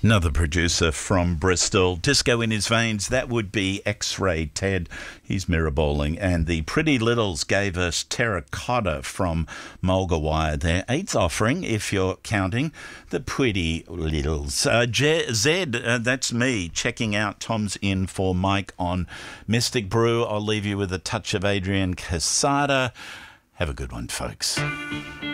Another producer from Bristol. Disco in his veins, that would be X-Ray Ted. He's mirror bowling. And the Pretty Littles gave us Terracotta from Mulga Wire. Their 8th offering, if you're counting, the Pretty Littles. Zed, that's me, checking out. Tom's in for Mike on Mystic Brew. I'll leave you with a touch of Adrian Casada. Have a good one, folks.